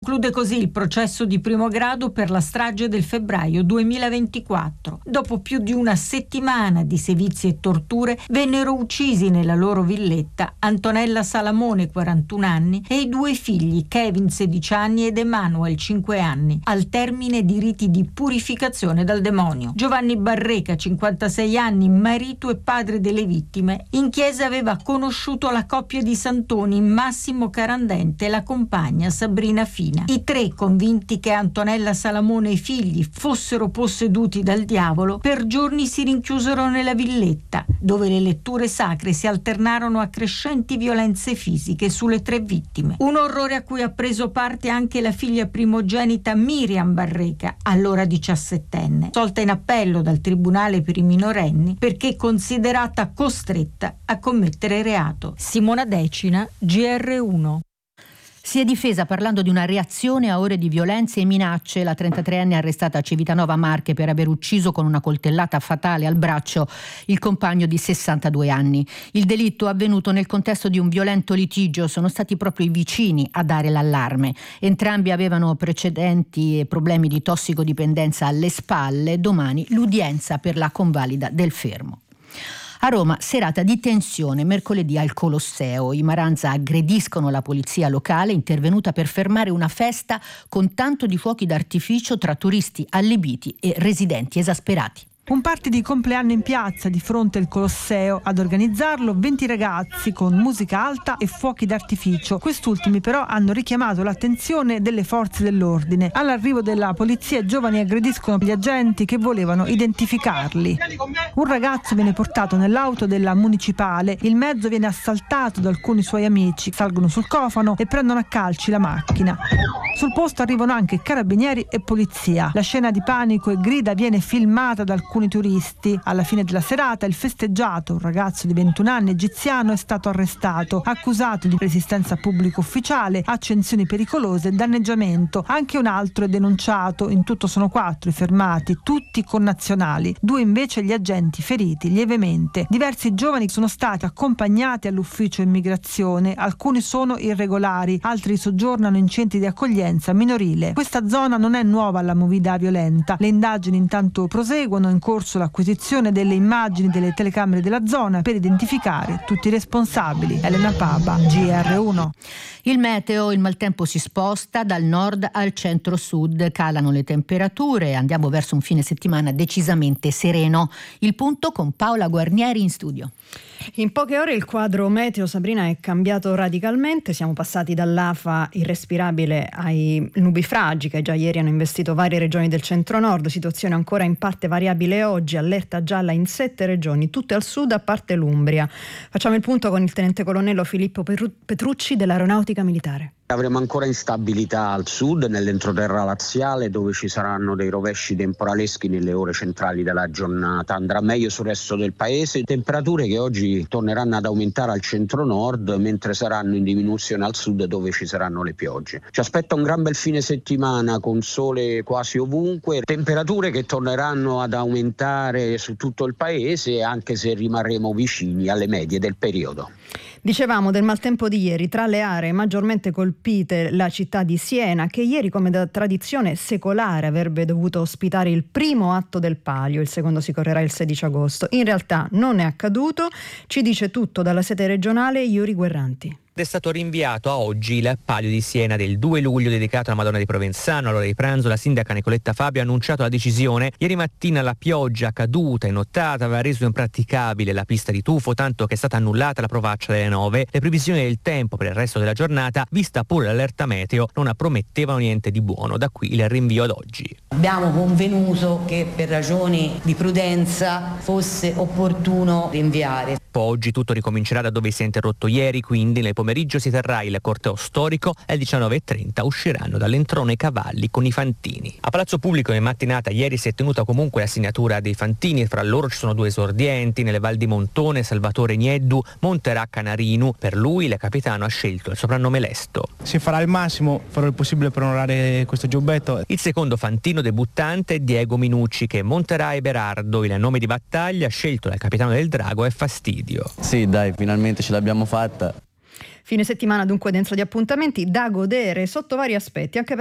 Conclude così il processo di primo grado per la strage del febbraio 2024. Dopo più di una settimana di sevizi e torture, vennero uccisi nella loro villetta Antonella Salamone, 41 anni, e i due figli, Kevin, 16 anni, ed Emanuel, 5 anni, al termine di riti di purificazione dal demonio. Giovanni Barreca, 56 anni, marito e padre delle vittime, in chiesa aveva conosciuto la coppia di santoni Massimo Carandente e la compagna Sabrina Fina. I tre, convinti che Antonella Salamone e i figli fossero posseduti dal diavolo, per giorni si rinchiusero nella villetta, dove le letture sacre si alternarono a crescenti violenze fisiche sulle tre vittime. Un orrore a cui ha preso parte anche la figlia primogenita Miriam Barreca, allora 17enne, tolta in appello dal Tribunale per i minorenni perché considerata costretta a commettere reato. Simona Decina, GR1. Si è difesa parlando di una reazione a ore di violenze e minacce. La 33enne arrestata a Civitanova Marche per aver ucciso con una coltellata fatale al braccio il compagno di 62 anni. Il delitto avvenuto nel contesto di un violento litigio. Sono stati proprio i vicini a dare l'allarme. Entrambi avevano precedenti e problemi di tossicodipendenza alle spalle. Domani l'udienza per la convalida del fermo. A Roma, serata di tensione, mercoledì al Colosseo. I Maranza aggrediscono la polizia locale intervenuta per fermare una festa con tanto di fuochi d'artificio tra turisti allibiti e residenti esasperati. Un party di compleanno in piazza di fronte al Colosseo. Ad organizzarlo 20 ragazzi con musica alta e fuochi d'artificio. Quest'ultimi però hanno richiamato l'attenzione delle forze dell'ordine. All'arrivo della polizia i giovani aggrediscono gli agenti che volevano identificarli. Un ragazzo viene portato nell'auto della municipale, il mezzo viene assaltato da alcuni suoi amici, salgono sul cofano e prendono a calci la macchina. Sul posto arrivano anche carabinieri e polizia. La scena di panico e grida viene filmata da alcuni turisti. Alla fine della serata il festeggiato, un ragazzo di 21 anni egiziano, è stato arrestato, accusato di resistenza pubblica ufficiale, accensioni pericolose e danneggiamento. Anche un altro è denunciato. In tutto sono 4 i fermati, tutti connazionali. 2 invece gli agenti feriti lievemente. Diversi giovani sono stati accompagnati all'ufficio immigrazione. Alcuni sono irregolari, altri soggiornano in centri di accoglienza minorile. Questa zona non è nuova alla movida violenta. Le indagini intanto proseguono, in corso l'acquisizione delle immagini delle telecamere della zona per identificare tutti i responsabili. Elena Papa, GR1. Il meteo, il maltempo si sposta dal nord al centro-sud, calano le temperature e andiamo verso un fine settimana decisamente sereno. Il punto con Paola Guarnieri in studio. In poche ore il quadro meteo, Sabrina, è cambiato radicalmente. Siamo passati dall'afa irrespirabile ai nubifragi che già ieri hanno investito varie regioni del centro-nord, situazione ancora in parte variabile oggi, allerta gialla in 7 regioni, tutte al sud a parte l'Umbria. Facciamo il punto con il tenente colonnello Filippo Petrucci dell'Aeronautica Militare. Avremo ancora instabilità al sud, nell'entroterra laziale, dove ci saranno dei rovesci temporaleschi nelle ore centrali della giornata. Andrà meglio sul resto del paese, temperature che oggi torneranno ad aumentare al centro-nord, mentre saranno in diminuzione al sud, dove ci saranno le piogge. Ci aspetta un gran bel fine settimana con sole quasi ovunque, temperature che torneranno ad aumentare su tutto il paese, anche se rimarremo vicini alle medie del periodo. Dicevamo del maltempo di ieri, tra le aree maggiormente colpite la città di Siena, che ieri, come da tradizione secolare, avrebbe dovuto ospitare il primo atto del Palio. Il secondo si correrà il 16 agosto. In realtà non è accaduto, ci dice tutto dalla sede regionale Iuri Guerranti. È stato rinviato a oggi il Palio di Siena del 2 luglio dedicato alla Madonna di Provenzano. All'ora di pranzo la sindaca Nicoletta Fabio ha annunciato la decisione. Ieri mattina la pioggia caduta e nottata aveva reso impraticabile la pista di tuffo, tanto che è stata annullata la provaccia delle 9. Le previsioni del tempo per il resto della giornata, vista pure l'allerta meteo, non promettevano niente di buono, da qui il rinvio ad oggi. Abbiamo convenuto che per ragioni di prudenza fosse opportuno rinviare. Poi oggi tutto ricomincerà da dove si è interrotto ieri, quindi nel pomeriggio si terrà il corteo storico e alle 19.30 usciranno dall'entrone i cavalli con i fantini. A Palazzo Pubblico in mattinata ieri si è tenuta comunque la segnatura dei fantini, fra loro ci sono 2 esordienti, nelle Val di Montone Salvatore Nieddu, Monterà Canarinu. Per lui il capitano ha scelto il soprannome Lesto. Si farà il massimo, farò il possibile per onorare questo giubbetto. Il secondo fantino debuttante è Diego Minucci, che Monterà e Berardo, il nome di battaglia scelto dal capitano del Drago è Fastidio. Sì, dai, finalmente ce l'abbiamo fatta. Fine settimana dunque denso di appuntamenti da godere sotto vari aspetti, anche